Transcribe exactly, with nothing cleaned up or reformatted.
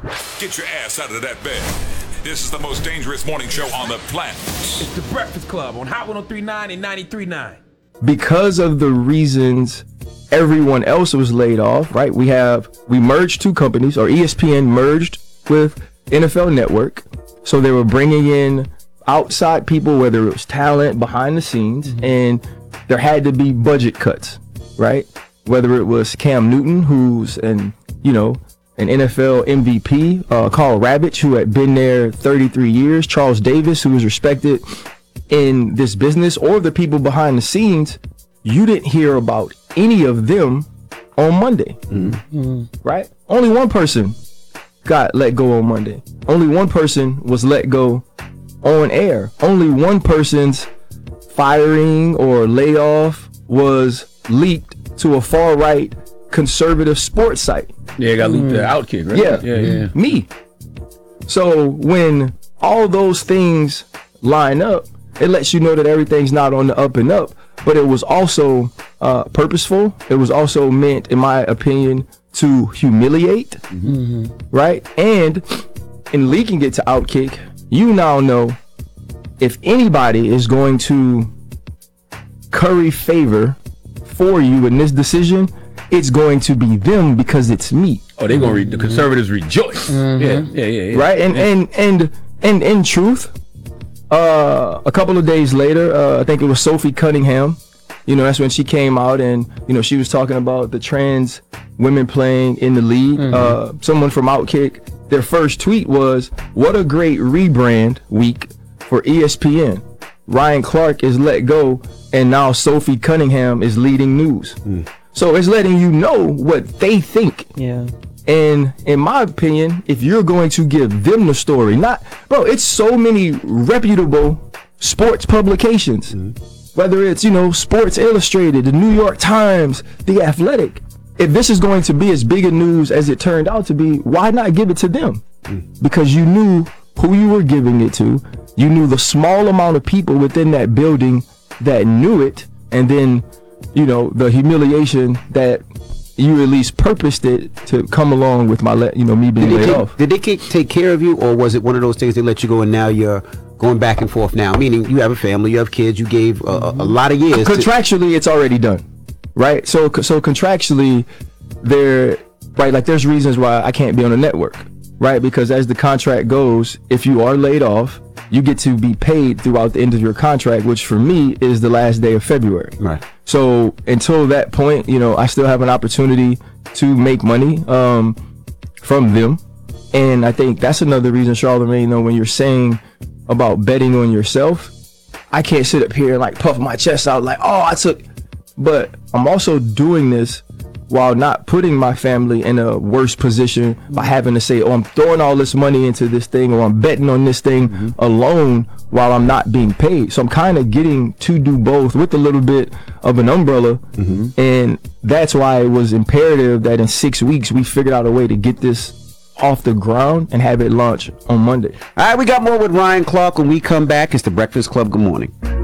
Get your ass out of that bed. This is the most dangerous morning show on the planet. It's the Breakfast Club on Hot one oh three point nine and ninety-three point nine. Because of the reasons everyone else was laid off, right? We have, we merged two companies, or E S P N merged with N F L Network. So they were bringing in outside people, whether it was talent behind the scenes, mm-hmm. and there had to be budget cuts, right? Whether it was Cam Newton, who's an, you know, an N F L M V P, uh, Carl Ravitch, who had been there thirty-three years, Charles Davis, who was respected in this business, or the people behind the scenes, you didn't hear about any of them on Monday, mm-hmm. right? Only one person got let go on Monday. Only one person was let go on air. Only one person's firing or layoff was leaked to a far-right conservative sports site. Yeah, it got leaked to Outkick, right? Yeah, yeah, yeah. Me. So when all those things line up, it lets you know that everything's not on the up and up, but it was also uh, purposeful. It was also meant, in my opinion, to humiliate, mm-hmm. right? And in leaking it to Outkick, you now know if anybody is going to curry favor for you in this decision, it's going to be them because it's me. Oh, they're gonna read the conservatives rejoice. Mm-hmm. Yeah, yeah, yeah, yeah. Right, and yeah. and and and in truth, uh, a couple of days later, uh, I think it was Sophie Cunningham. You know, that's when she came out and you know she was talking about the trans women playing in the league. Mm-hmm. Uh, someone from Outkick, their first tweet was, "What a great rebrand week for E S P N. Ryan Clark is let go, and now Sophie Cunningham is leading news." Mm. So it's letting you know what they think. Yeah. And in my opinion, if you're going to give them the story, not, bro, it's so many reputable sports publications, mm-hmm. whether it's, you know, Sports Illustrated, the New York Times, The Athletic. If this is going to be as big a news as it turned out to be, why not give it to them? Mm-hmm. Because you knew who you were giving it to. You knew the small amount of people within that building that knew it, and then, you know, the humiliation that you at least purposed it to come along with my, le- you know, me being laid take, off. Did they take, take care of you, or was it one of those things they let you go and now you're going back and forth now? Meaning you have a family, you have kids, you gave a, mm-hmm. a, a lot of years. Contractually, to- it's already done, right? So, so contractually, there, right? Like, there's reasons why I can't be on the network, right? Because as the contract goes, if you are laid off, you get to be paid throughout the end of your contract, which for me is the last day of February. Right. So until that point, you know, I still have an opportunity to make money um, from them. And I think that's another reason, Charlamagne, you know, when you're saying about betting on yourself, I can't sit up here and like puff my chest out like, oh, I took, but I'm also doing this while not putting my family in a worse position by having to say, oh, I'm throwing all this money into this thing, or I'm betting on this thing mm-hmm. alone while I'm not being paid. So I'm kind of getting to do both with a little bit of an umbrella. Mm-hmm. And that's why it was imperative that in six weeks we figured out a way to get this off the ground and have it launch on Monday. All right, we got more with Ryan Clark when we come back. It's the Breakfast Club. Good morning.